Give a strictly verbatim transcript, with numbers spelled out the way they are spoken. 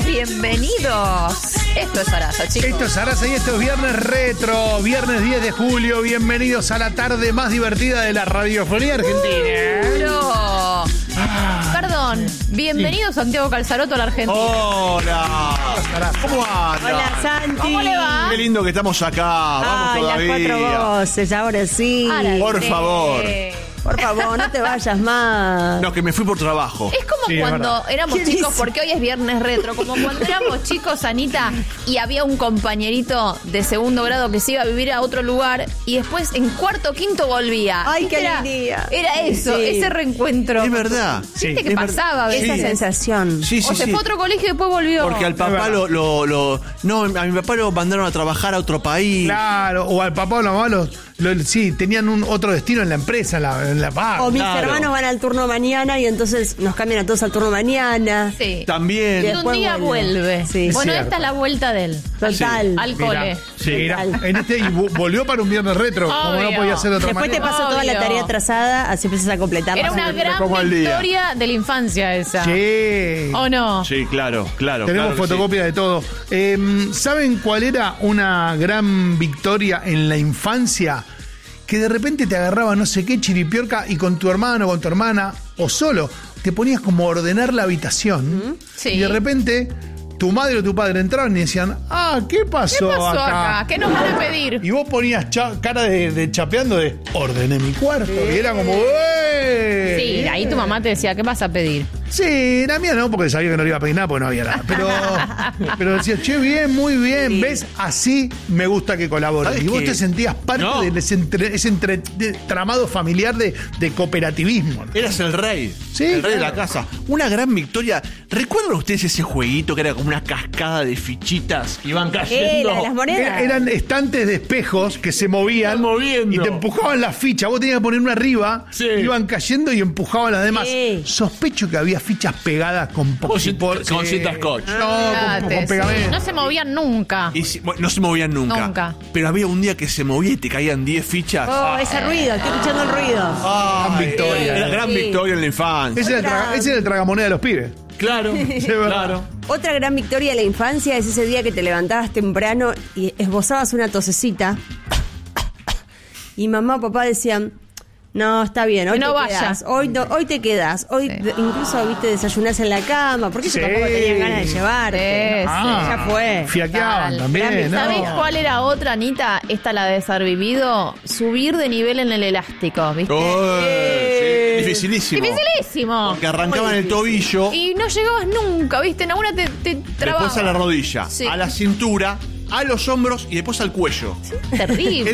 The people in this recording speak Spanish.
bienvenidos. Esto es Sarasa, chicos. Esto es Sarasa y esto es Viernes Retro, viernes diez de julio. Bienvenidos a la tarde más divertida de la radiofonía argentina. Pero... Ah. Perdón, bienvenido sí. Santiago Calzaroto a la Argentina. Hola. ¿Cómo anda? Hola, Santi. ¿Cómo le va? Qué lindo que estamos acá. Vamos Ay, todavía. Las cuatro voces, ahora sí. Ahora Por sí. favor. Por favor, no te vayas más. No, que me fui por trabajo. Es como Sí, cuando es éramos ¿Qué chicos, dice? porque hoy es Viernes Retro, como cuando éramos chicos, Anita, y había un compañerito de segundo grado que se iba a vivir a otro lugar y después en cuarto o quinto volvía. Ay, ¿Viste? qué era, alegría. era eso, Sí. ese reencuentro. Es verdad. ¿Viste Sí. que Es pasaba? verdad. ¿Ves? Esa Sí. sensación. Sí, sí, O se sí. fue a otro colegio y después volvió. Porque al papá Es lo, verdad. lo, lo... No, a mi papá lo mandaron a trabajar a otro país. Claro, o al papá o la mamá, los, los- sí, tenían un otro destino en la empresa, en la, en la paga. O mis Claro. hermanos van al turno mañana y entonces nos cambian a todos al turno mañana. Sí. También. Y un Después día vuelve. vuelve. Sí. Bueno, Cierto. esta es la vuelta de él. Total. Al Mirá, cole. sí, mirá, Total. en este, y vo- volvió para un Viernes Retro, como no Obvio. podía ser de otra Después te manera. paso toda la Obvio. tarea trazada, así empiezas a completarla. Era una gran como al día. victoria de la infancia esa. Sí. ¿O no? Sí, claro, claro. Tenemos claro que fotocopia de todo. Eh, ¿Saben cuál era una gran victoria en la infancia? Que de repente te agarraba no sé qué chiripiorca y con tu hermano, con tu hermana o solo te ponías como a ordenar la habitación Sí. y de repente tu madre o tu padre entraban y decían, ah, ¿qué ¿Qué pasó, pasó acá? acá? ¿Qué nos van a pedir? Y vos ponías cha- cara de, de chapeando de ordené mi cuarto y era como, ¡eh! Sí, ahí tu mamá te decía, ¿qué vas a pedir? Sí, la mía no, porque sabía que no le iba a pedir nada porque no había nada. Pero, pero decía, che, bien, muy bien, Sí. ¿ves? Así me gusta que colaboren. ¿Sabes Y vos qué? te sentías parte No. de ese, entre- ese entre- de- tramado familiar de, de cooperativismo. Eras el rey. Sí, el rey de claro. la casa. Una gran victoria. ¿Recuerdan ustedes ese jueguito que era como una cascada de fichitas que iban Eh, cayendo? la de las monedas. Era- eran estantes de espejos que se movían Están moviendo. y te empujaban las fichas. Vos tenías que poner una arriba, Sí. iban cayendo y empujaban las demás. Sí. Sospecho que había fichas pegadas con Con poxipor- cinta- con sí. cinta scotch. No, con, Fíjate, con sí. pegamento. No se movían nunca. Y si- bueno, no se movían nunca. Nunca. Pero había un día que se movía y te caían diez fichas. Oh, ese ruido, estoy escuchando el ruido. Ay, gran victoria. Era gran Sí. victoria en la infancia. Ese era, el traga- ese era el tragamoneda de los pibes. Claro, claro. Otra gran victoria de la infancia es ese día que te levantabas temprano y esbozabas una tosecita y mamá o papá decían, no, está bien, hoy Que no te vaya. quedas, hoy, no- hoy te quedas, hoy Sí. de- incluso viste desayunás en la cama, porque Sí. ellos tampoco tenían ganas de llevarte. Sí, Ah, ya fue. Fiaqueaban Total. también, ¿no? ¿Sabés cuál era otra, Anita? Esta la de ser vivido. Subir de nivel en el elástico, ¿viste? Oh, Eh. sí, dificilísimo. Dificilísimo. Que arrancaban el tobillo, Y no llegabas nunca, ¿viste? En alguna te, te trababa. después a la rodilla, Sí. a la cintura, a los hombros y después al cuello. Terrible.